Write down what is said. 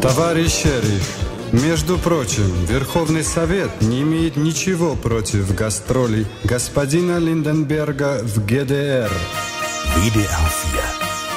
Товарищ шериф, между прочим, Верховный Совет не имеет ничего против гастролей господина Линденберга в ГДР. WDR 4